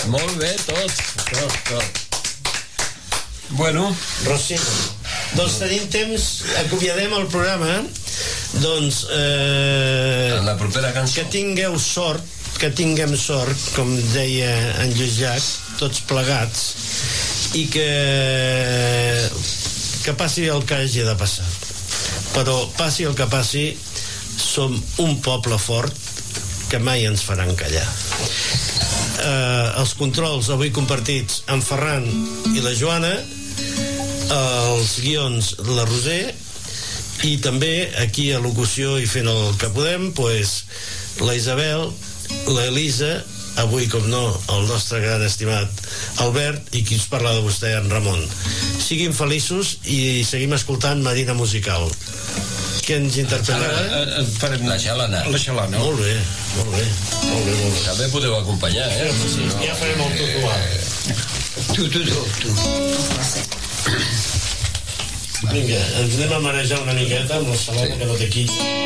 Molt bé, tot. Bueno, Rossi, doncs tenim temps, acomiadem el programa, doncs en la propera cançó que tinguem sort, com deia en Lluís Llach, tots plegats, i que passi el que hagi de passar, però passi el que passi, som un poble fort que mai ens faran callar. Els controls avui compartits amb Ferran i la Joana, els guions la Roser, i també aquí a locució i fent el que podem, pues, la Isabel, l'Elisa, avui com no el nostre gran estimat Albert, i qui us parla de vostè, en Ramon. Siguin feliços i seguim escoltant Marina Musical. Què ens interpreta? Farem la xalana. Molt bé. També podeu acompanyar, sí, ja farem el tutuar. Tu. Vinga, ens anem a marejar una miqueta amb la salada que no té aquí.